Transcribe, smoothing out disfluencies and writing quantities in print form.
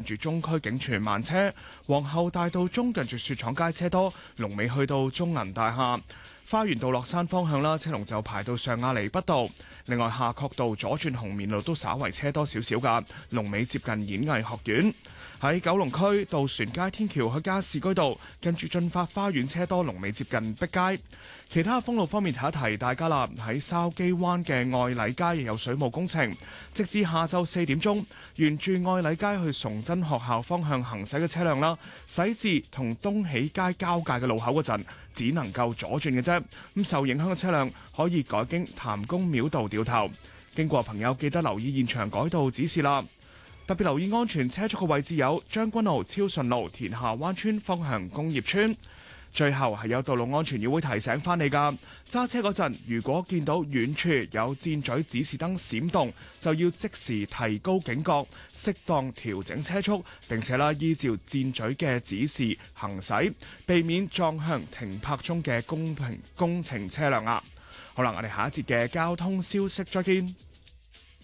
住中區景荃慢車，皇后大道中近住雪廠街車多，龍尾去到中銀大廈。花園道落山方向啦，車龍就排到上亞厘畢道。另外夏慤道左轉紅棉路都稍為車多少少㗎，龍尾接近演藝學院。喺九龍區渡船街天橋去加士居道，近住進發花園車多，龍尾接近碧街。其他封路方面提一提大家啦，喺筲箕灣嘅愛禮街亦有水務工程，直至下晝4點鐘，沿住愛禮街去崇真學校方向行駛嘅車輛啦，駛至同東喜街交界嘅路口嗰陣，只能夠左轉嘅啫。咁受影響嘅車輛可以改經譚公廟道掉頭。經過朋友記得留意現場改道指示啦。特別留意安全車速嘅位置有將軍澳超順路田下灣村方向工業村。最後係有道路安全議會提醒翻你㗎，揸車嗰陣如果見到遠處有箭嘴指示燈閃動，就要即時提高警覺，適當調整車速，並且依照箭嘴嘅指示行駛，避免撞向停泊中嘅工程車輛啊！好啦，我哋下一節嘅交通消息再見。